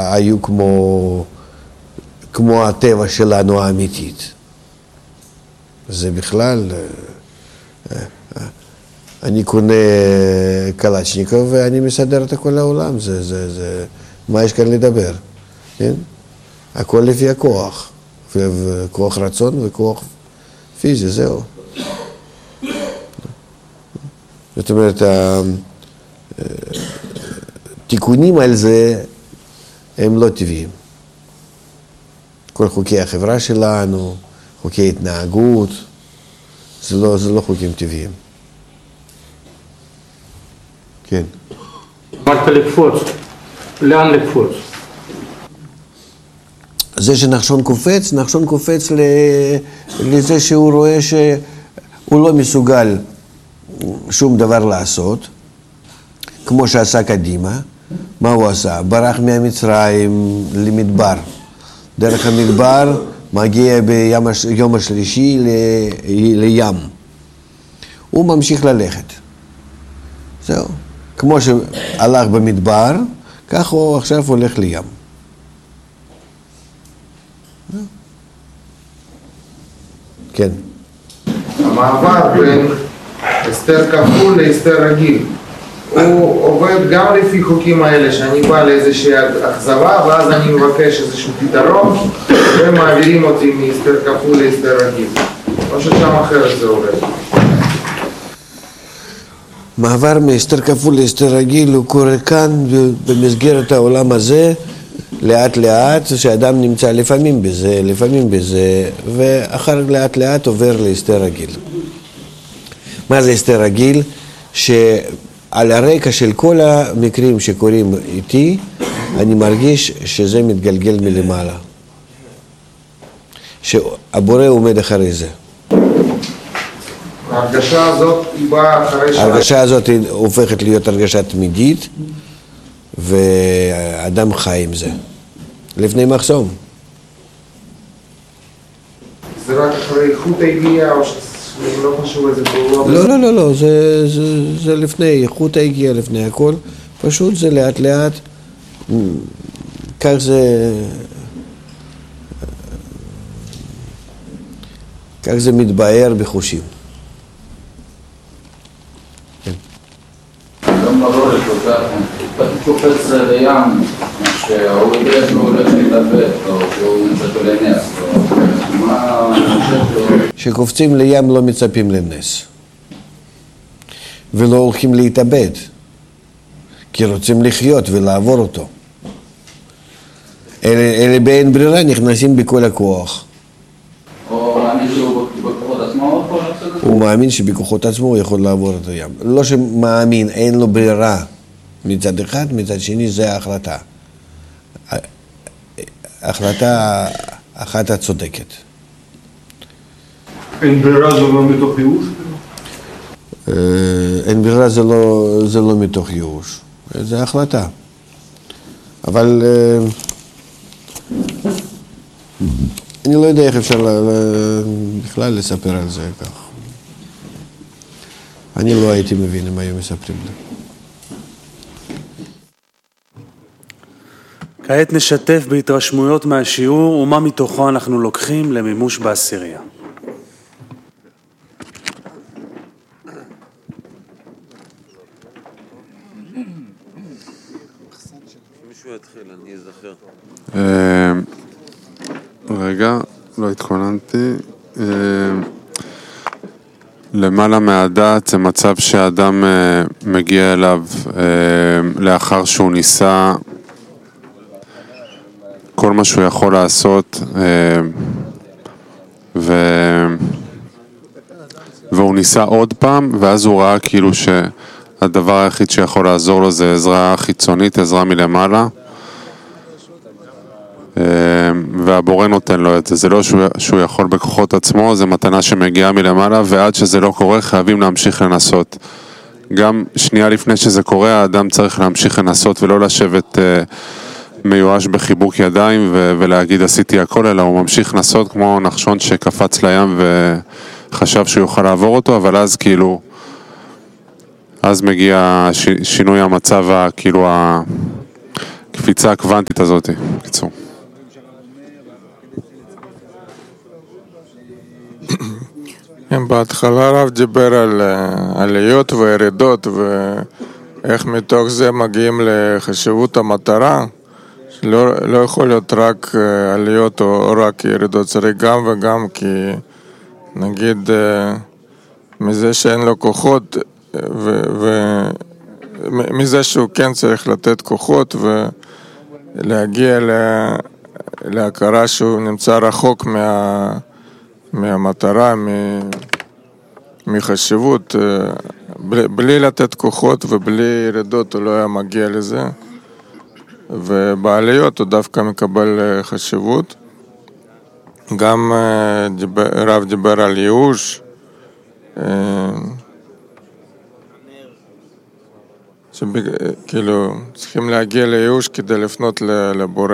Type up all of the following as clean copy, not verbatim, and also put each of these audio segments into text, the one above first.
היו כמו הטבע שלנו האמיתית. זה בכלל, אני קונה קלצ'ניקוב ואני מסדר את כל העולם, מה יש כאן לדבר, כן? הכל לפי הכוח, וכוח רצון וכוח פיזי, זהו. זאת אומרת, התיקונים על זה הם לא טבעיים. כל חוקי החברה שלנו, חוקי התנהגות, זה לא חוקים טבעיים. כן. אמרת לקפוץ, לאן לקפוץ? זה שנחשון קופץ לזה שהוא רואה שהוא לא מסוגל שום דבר לעשות, כמו שעשה קדימה. מה הוא עשה? ברח מהמצרים למדבר. דרך המדבר מגיע ביום השלישי לים. הוא ממשיך ללכת. זהו. כמו שהלך במדבר, כך הוא עכשיו הולך לים. כן. המעבר בין הסתר כפול להסתר רגיל, הוא עובד גם לפי חוקים האלה, שאני בא לאיזושהי אכזבה ואז אני מבקש איזשהו פתרון ומעבירים אותי מהסתר כפול להסתר רגיל, או ששם אחרת זה עובד. מעבר מהסתר כפול להסתר רגיל הוא קורה כאן במסגרת העולם הזה, לאט לאט, שאדם נמצא לפעמים בזה, ואחר לאט לאט עובר להסתר רגיל. מה זה הסתר רגיל? שעל הרקע של כל המקרים שקורים איתי, אני מרגיש שזה מתגלגל מלמעלה. שהבורא עומד אחרי זה. ההרגשה הזאת היא באה אחרי ההרגשה הזאת הופכת להיות הרגשה תמידית, ואדם חי עם זה. לפני מחסום. זה רק אחרי איכות הגיעה, או שזה לא חשוב איזה פעולות? לא, זה לפני איכות הגיעה, לפני הכל. פשוט זה לאט לאט, כך זה מתבאר בחושים. גם בראש כל כך, קופץ לים, שהוא יודע שהוא הולך להתאבד, או שהוא מצפה לנס, מה שקופצים לים לא מצפים לנס. ולא הולכים להתאבד, כי רוצים לחיות ולעבור אותו. אלה באין ברירה נכנסים בכל הכוח. או מאמין שהוא בכוחות עצמו יכול לעשות את זה? הוא מאמין שבכוחות עצמו הוא יכול לעבור את הים. לא שמאמין, אין לו ברירה מצד אחד, מצד שני זה ההחלטה. החלטה אחת הצודקת. אין ברירה זה לא מתוך ייאוש? אין ברירה זה לא מתוך ייאוש, זה החלטה. אבל אני לא יודע איך אפשר בכלל לספר על זה כך. אני לא הייתי מבין אם היו מספרים לי. כעת נשתף בהתרשמויות מהשיעור ומה מתוכו אנחנו לוקחים למימוש בעשירייה. מישהו יתחיל, אני אזכר. רגע, לא התכוננתי. למעלה מהדעת זה מצב שאדם מגיע אליו לאחר שהוא ניסה כל מה שהוא יכול לעשות והוא ניסה עוד פעם, ואז הוא ראה כאילו שהדבר היחיד שיכול לעזור לו זה עזרה חיצונית, עזרה מלמעלה, והבורא נותן לו את זה. זה לא שהוא יכול בכוחות עצמו, זה מתנה שמגיעה מלמעלה, ועד שזה לא קורה חייבים להמשיך לנסות. גם שנייה לפני שזה קורה האדם צריך להמשיך לנסות ולא לשבת מיואש בחיבוק ידיים ולהגיד עשיתי הכל, אלא הוא ממשיך לנסות כמו נחשון שקפץ לים וחשב שהוא יוכל לעבור אותו, אבל אז כאילו אז מגיע שינוי המצב כאילו הקפיצה הקוונטית הזאת, בקיצור. בהתחלה הרב דיבר על עליות וירידות ואיך מתוך זה מגיעים לחשיבות המטרה, שלא יכול להיות רק עליות או רק ירידות, צריך גם וגם, כי נגיד מזה שאין לו כוחות ומזה שהוא כן צריך לתת כוחות ולהגיע להכרה שהוא נמצא רחוק מהמטרה, מחשיבות, בלי לתת כוחות ובלי ירידות הוא לא היה מגיע לזה, ובעליות הוא דווקא מקבל חשיבות. גם רב דיבר על ייאוש, כאילו צריכים להגיע לייאוש כדי לפנות לבורא.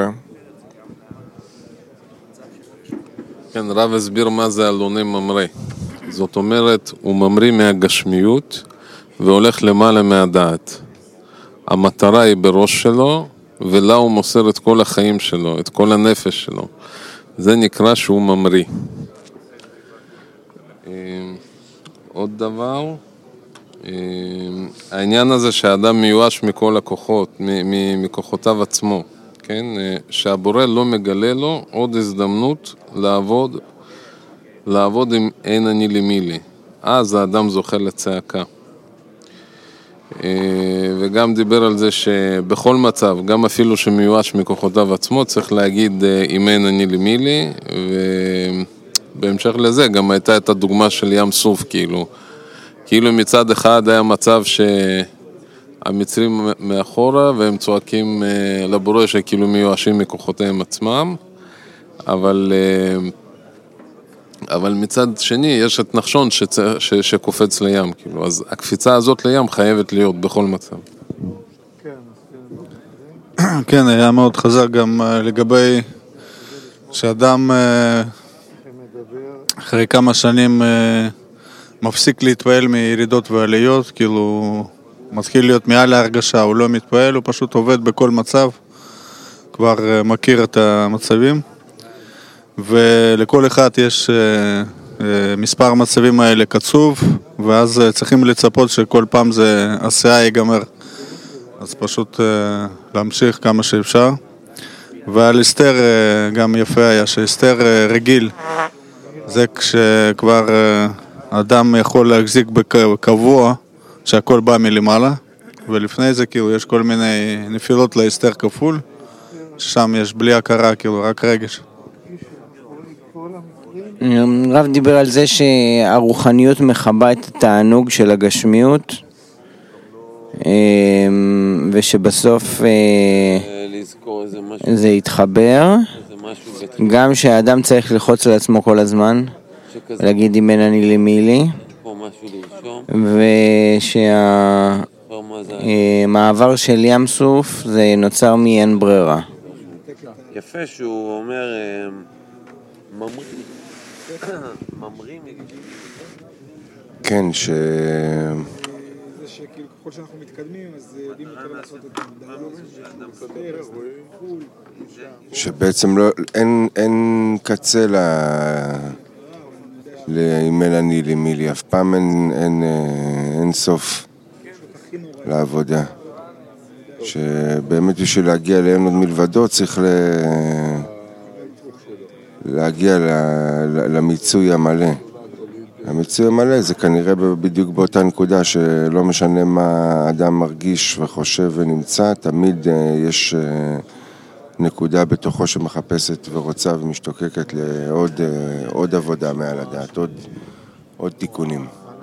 כן, רב הסביר מה זה אלוני ממריא. זאת אומרת, הוא ממריא מהגשמיות והולך למעלה מהדעת. המטרה היא בראש שלו, ולה הוא מוסר את כל החיים שלו, את כל הנפש שלו. זה נקרא שהוא ממריא. עוד דבר, העניין הזה שהאדם מיואש מכל הכוחות, מכוחותיו עצמו, כן? שהבורא לא מגלה לו עוד הזדמנות לעבוד עם אין אני למי לי. אז האדם זוכה לצעקה. וגם דיבר על זה שבכל מצב, גם אפילו שמיואש מכוחותיו עצמו, צריך להגיד אם אין אני למי לי, ובהמשך לזה גם הייתה את הדוגמה של ים סוף, כאילו מצד אחד היה מצב שהמצרים מאחורה והם צועקים לבורא שכאילו מיואשים מכוחותיהם עצמם, אבל מצד שני יש את נחשון שקופץ לים, כאילו, אז הקפיצה הזאת לים חייבת להיות בכל מצב. כן, היה מאוד חזק גם לגבי שאדם אחרי כמה שנים מפסיק להתפעל מירידות ועליות, כאילו מתחיל להיות מעל ההרגשה, הוא לא מתפעל, הוא פשוט עובד בכל מצב, כבר מכיר את המצבים, ולכל אחד יש מספר מצבים האלה קצוב, ואז צריכים לצפות שכל פעם זה עשייה ייגמר, אז פשוט להמשיך כמה שאפשר. ועל אסתר גם יפה היה שאסתר רגיל, זה כשכבר אדם יכול להחזיק בקבוע שהכל בא מלמעלה, ולפני זה כאילו יש כל מיני נפילות לאסתר כפול, ששם יש בלי הכרה, כאילו רק רגש. רב דיבר על זה שהרוחניות מחבה את התענוג של הגשמיות, ושבסוף זה יתחבר, גם שהאדם צריך ללחוץ על עצמו כל הזמן, להגיד אם אין אני למי לי, ושהמעבר של ים סוף זה נוצר מאין ברירה. יפה שהוא אומר ממרים. כן, ככל שאנחנו מתקדמים, אז יודעים יותר לעשות את שבעצם אין קצה אם אין אני למי לי, אף פעם אין סוף לעבודה. שבאמת בשביל להגיע לאין עוד מלבדו צריך להגיע למיצוי המלא. המיצוי המלא זה כנראה בדיוק באותה נקודה שלא משנה מה האדם מרגיש וחושב ונמצא, תמיד יש נקודה בתוכו שמחפשת ורוצה ומשתוקקת לעוד עבודה מעל הדעת, עוד תיקונים.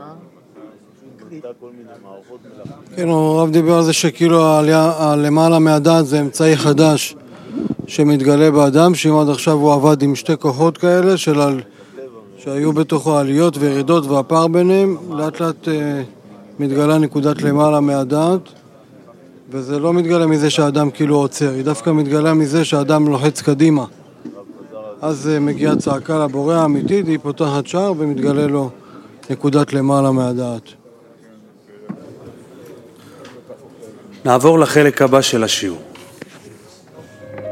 כן, הרב דיבר על זה שכאילו למעלה מהדעת זה אמצעי חדש שמתגלה באדם, שאם עד עכשיו הוא עבד עם שתי כוחות כאלה שהיו בתוכו עליות וירידות והפער ביניהם, לאט לאט מתגלה נקודת למעלה מהדעת, וזה לא מתגלה מזה שהאדם כאילו עוצר, היא דווקא מתגלה מזה שהאדם לוחץ קדימה. אז מגיעה צעקה לבורא האמיתית, היא פותחת שער ומתגלה לו נקודת למעלה מהדעת. נעבור לחלק הבא של השיעור.